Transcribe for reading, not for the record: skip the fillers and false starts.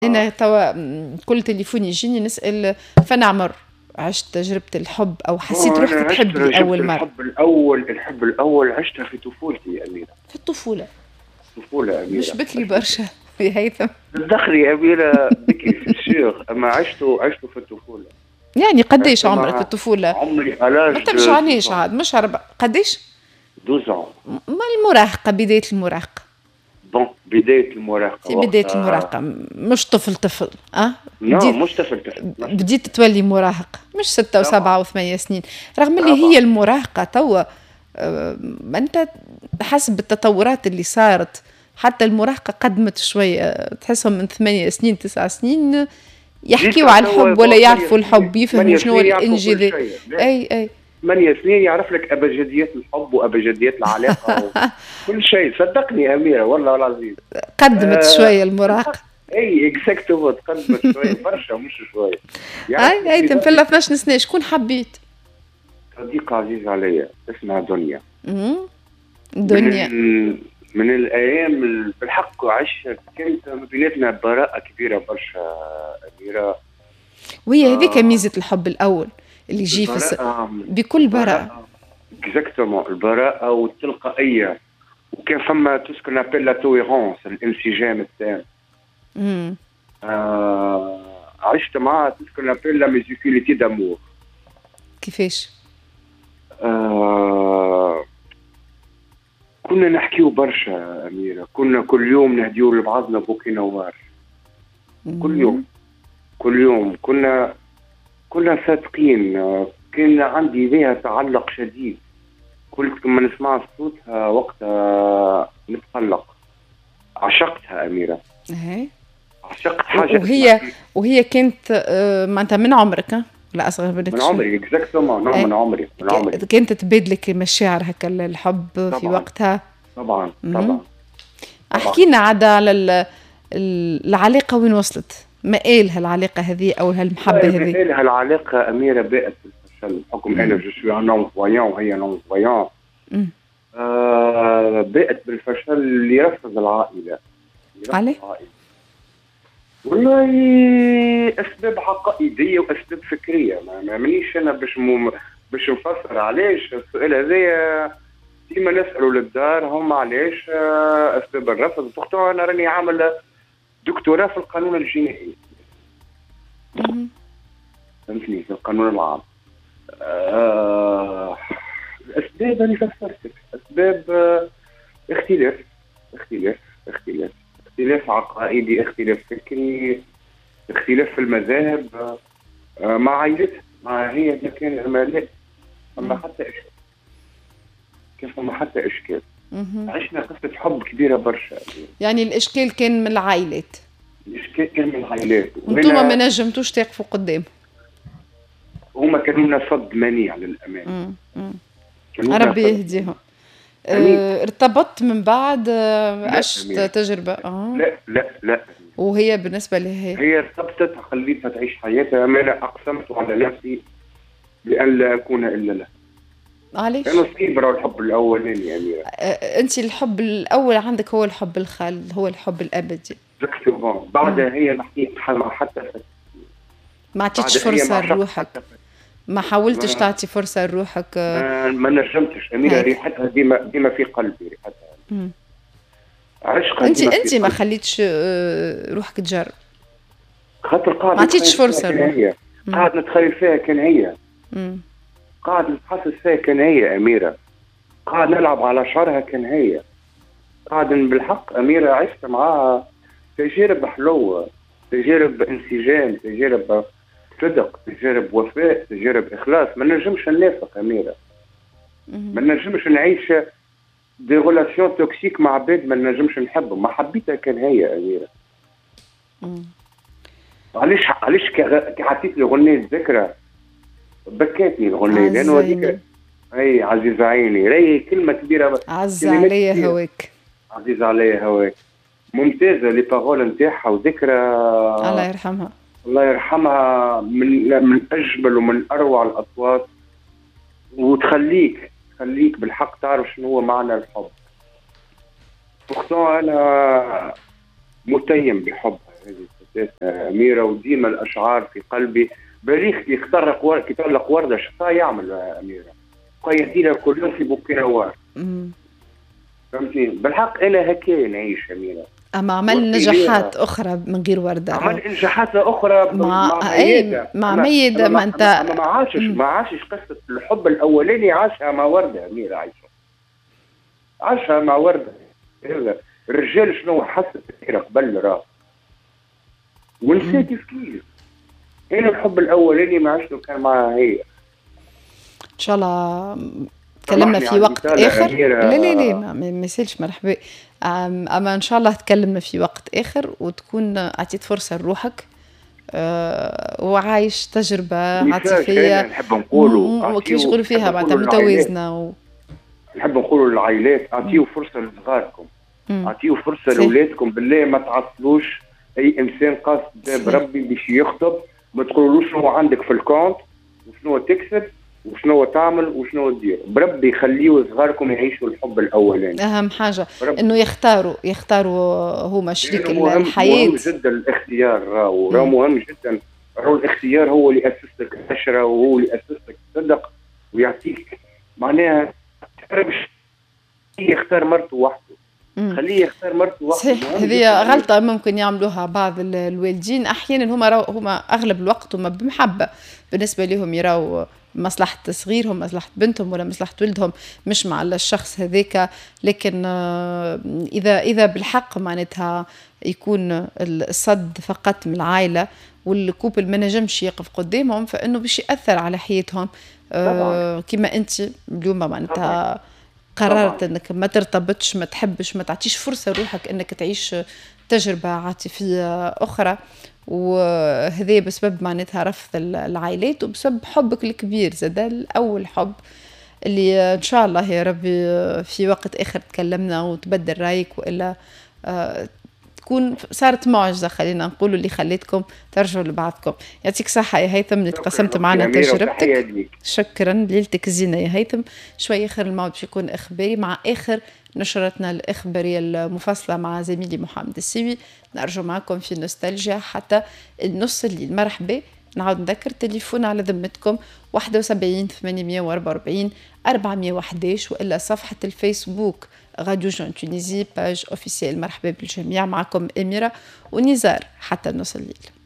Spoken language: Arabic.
أنا توا كل تليفون يجيني نسأل فين عمر عشت تجربة الحب أو حسيت انا روحك عشت تحب تجربة لأول مرة الحب الاول عشتها في طفولتي يا اميره. في الطفولة. طفوله يا مش اميره بكري عشت. برشا يا هيثم. تدخلي يا اميره بكري في الشيخ، اما عشت في الطفوله. يعني عشت قديش عمرك في مع الطفولة؟ عمري ما الاج دو 12 ترجعنيش ans. عاد مش عرب قديش؟ 12 ans. ما المراهقة بداية المراهقة. بون بدايه المراهقه في بداية وقتها. المراهقة مش طفل نو بديت مش طفل مش طفل. بديت تولي مراهق مش 6 و7 طبعا و8 سنين رغم اللي هي طبعا. المراهقة توا. ما انت حسب التطورات اللي صارت حتى المراهقة قدمت شوية تحسهم من 8 سنين 9 سنين يحكيوا جيتها على توا الحب ولا فوق 8 يعرفوا سنين، الحب يفهموا 8 شنو هو سنين يعرفوا كل الانجذاب. شيء. اي 8 سنين يعرف لك ابجديات الحب وابجديات العلاقه وكل شيء، صدقني يا اميره والله العظيم. قدمت شوية المراهقة. اي اكزاكتومون، تقدمت شويه برشا مش شويه. يعرف لك اي تنفل لذلك 12 سنة شكون حبيت؟ صديقه عزيزه عليا اسمها دنيا. مم. من دنيا. من الايام بالحق عشت كانت بيناتنا براءه كبيره برشا اميره. وهي هذيك آه ميزة الحب الأول اللي يجي البراءه بكل براءة. اكزاكتومون البراءه والتلقائيه، وكان فما تسكن ابيل لا تويرونس الانسجام التام. مم. عشت معها تسكن ابيل لا ميزيكوليتي دامور. كيفاش؟ كنا نحكيو برشا أميرة، كنا كل يوم نهديو لبعضنا بوكي نوار. كل يوم كل يوم كنا صادقين. كان عندي بها تعلق شديد، قلت لما نسمع صوتها وقتها نتقلق. عشقتها أميرة، اهي. عشقت حاجة وهي كانت معناتها من عمرك لا أصغر منك من شوي. عمري اكزاكتومون. نعم من عمري كانت تبادلك مشاعر هكا الحب طبعا في وقتها. طبعا طبعا. احكينا عاد على العلاقة وين وصلت؟ مآل هالعلاقة هذه أو هالمحبة هذه؟ مآل هالعلاقة أميرة بقت بالفشل بحكم أنا جو سوي ان نون فويون وهي نون فويون. بقت بالفشل اللي يرفض العائلة. عليه؟ والله أسباب عقائدية وأسباب فكرية، ما مانيش أنا باش نفسر علاش السؤال هذايا. ديما نسألوا للدار هم علاش أسباب الرفض. بورتو أنا راني عامل دكتوراه في القانون الجنائي. فهمتني؟ في القانون العام. الأسباب اللي فسرتك أسباب اختلاف عقائدي، اختلاف فكري، اختلاف في المذاهب، مع عائلتها، مع هي كان الملاك. فما حتى إشكال، كيف فما حتى إشكال. عشنا قصة حب كبيرة برشا. يعني الإشكال كان من العائلات. الإشكال كان من العائلات. وانتم ما نجمتوش تقفوا قدام. هما كانوا لنا صد منيع للأمان. ربي يهديهم. ارتبطت من بعد عشت تجربة. لا. وهي بالنسبة لها هي ارتبطت خليتها تعيش حياتها. ما أنا أقسمت على نفسي بأن لا أكون إلا لها. علاش؟ كانوا صيبرة الحب الأولاني يا أميرة. أنت الحب الأول عندك هو الحب الخالد، هو الحب الأبدي. بعدها هي نحكي حتى ما عطيتش فرصة لروحك، ما حاولتش تعطي فرصة لروحك. ما نجمتش أميرة. ريحتها ديما في قلبي ريحتها. عشقها. انت ما خليتش روحك تجرب، خاطر قاعد ما عطيتش فرصة. قاعد نتخيل فيها كان هي. قاعد نتحسس فيها كان هي أميرة. قاعد نلعب على شعرها كان هي. قاعد بالحق أميرة عشت معاها تجارب حلوة، تجارب انسجام، تجارب صدق، تجارب وفاء، تجارب إخلاص. ما نجمش ننافق أميرة. ما نجمش نعيش دي غولاسيون توكسيك مع عباد ما نجمش نحبهم. ما حبيتها كان هي أميرة. علاش كي عطيت لي غنية ذكرى بكاتني الغنية، لأنه هذيك أي عزيز عيني راهي كلمة كبيرة. عز عليا هواك، عزيز عليا هواك ممتازة. لي بارول نتاعها وذكرى الله يرحمها. الله يرحمها من أجمل ومن أروع الأصوات. وتخليك بالحق تعرف شنو هو معنى الحب. بورتو أنا متيم بحبها هذه. أميرة، وديما الأشعار في قلبي. بريخ كي يطلق وردة شو يعمل أميرة؟ بقى يهدينا كل يوم في بوكينوار. فهمتي؟ بالحق أنا هكا نعيش أميرة. أما عمل نجاحات أخرى من غير وردة. عمل نجاحات أخرى مع ميدة. مع ميدة ما أنت ما عاشش قصة الحب الأولاني، عاشها مع وردة أميرة، عاشها مع وردة. الرجال شنو حست كثير قبل راه ونسيت كيف. أنا الحب الأولاني ما عشته كان معها هي. إن شاء الله تكلمنا في وقت آخر. لا ما يسالش، مرحبا. أما إن شاء الله تكلمنا في وقت آخر وتكون أعطيت فرصة لروحك وعايش تجربة عاطفية نحب نقولوا وكيف يقولوا فيها بعد متوازنة نحب نقولوا للعائلات أعطيوا فرصة لصغاركم، أعطيوا فرصة لأولادكم. بالله ما تعطلوش أي إنسان قاصد بربي باش يخطب، ما تقولوش شنو عندك في الكونت وشنو تكسب وشنو تعمل وشنو تدير. بربي خليوا صغاركم يعيشوا الحب الاولاني. اهم حاجه انه يختاروا هما شريك الحياه. مهم جدا الاختيار، راه مهم جدا. الاختيار هو اللي ياسس لك العشره، وهو اللي ياسس لك الصدق ويعطيك معناها يختار مرته وحده. خليه يختار مرته وحده. صحيح، هذه غلطه ممكن يعملوها بعض الوالدين احيانا. هما اغلب الوقت هما بمحبه بالنسبه لهم يراو مصلحة صغيرهم، مصلحة بنتهم ولا مصلحة ولدهم، مش مع الشخص هذاك. لكن إذا بالحق معناتها يكون الصد فقط من العائلة والكوبل ما نجمش يقف قدامهم، فإنه باش يأثر على حياتهم. كما أنت اليوم معناتها قررت أنك ما ترتبطش، ما تحبش، ما تعطيش فرصة روحك أنك تعيش تجربة عاطفية أخرى، وهذا بسبب معناتها رفض العائلات وبسبب حبك الكبير زاد الأول حب اللي إن شاء الله يا ربي في وقت آخر تكلمنا وتبدل رأيك، وإلا تكون صارت معجزة خلينا نقول اللي خليتكم ترجعوا لبعضكم. يعطيك صحة يا هيثم اللي تقسمت معنا تجربتك. شكرا، ليلتك زينة يا هيثم. شوي آخر الموعد باش يكون إخباري مع آخر نشرتنا الإخبارية المفصلة مع زميلي محمد السيوي. نرجو معكم في نوستالجيا حتى النص الليل. مرحبا. نعود نذكر تليفون على ذمتكم 71 844 411 وإلا صفحة الفيسبوك راديو جون تونيزي باج أوفيسيال. مرحبا بالجميع، معكم أميرة ونزار حتى النص الليل.